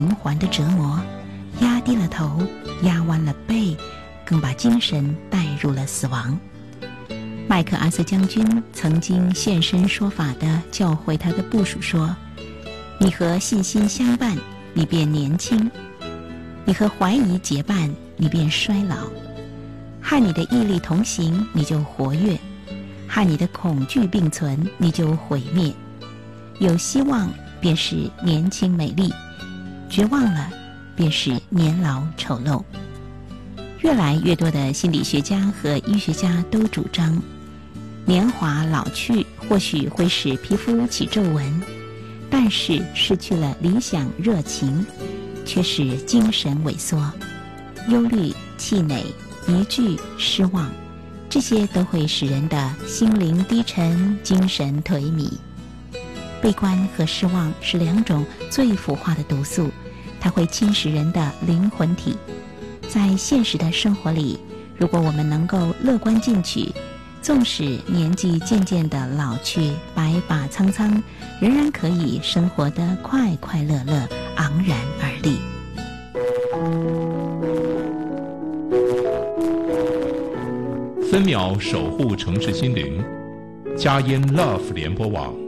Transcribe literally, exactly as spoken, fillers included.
循环的折磨，压低了头，压弯了背，更把精神带入了死亡。麦克阿瑟将军曾经现身说法地教诲他的部属说：你和信心相伴，你便年轻；你和怀疑结伴，你便衰老；和你的毅力同行，你就活跃；和你的恐惧并存，你就毁灭。有希望便是年轻美丽，绝望了便是年老丑陋。越来越多的心理学家和医学家都主张，年华老去或许会使皮肤起皱纹，但是失去了理想热情，却使精神萎缩、忧虑、气馁、疑惧、失望，这些都会使人的心灵低沉，精神颓靡。悲观和失望是两种最腐化的毒素，它会侵蚀人的灵魂体。在现实的生活里，如果我们能够乐观进取，纵使年纪渐渐的老去，白发苍苍，仍然可以生活得快快乐乐，昂然而立。 分秒守护城市心灵，佳音 Love 联播网